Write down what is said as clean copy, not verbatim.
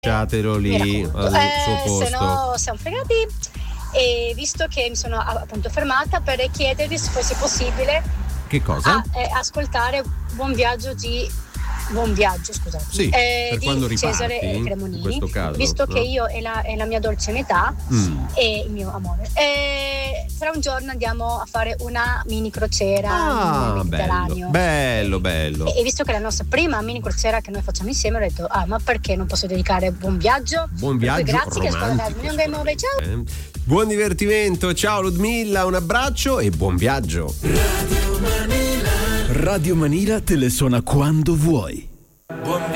lasciatelo lì al suo posto. Se no siamo fregati. E visto che mi sono appunto fermata per chiedervi se fosse possibile che cosa? Ascoltare Buon Viaggio, scusate. Sì, per di quando riparti, Cesare Cremonini, in questo caso, visto no? che io e la mia dolce metà e il mio amore, tra un giorno andiamo a fare una mini crociera nel Mediterraneo. Bello. E visto che è la nostra prima mini crociera che noi facciamo insieme, ho detto ma perché non posso dedicare Buon Viaggio? Grazie, che ciao. Buon divertimento, ciao Ludmilla, un abbraccio e buon viaggio. Radio Manila te le suona quando vuoi.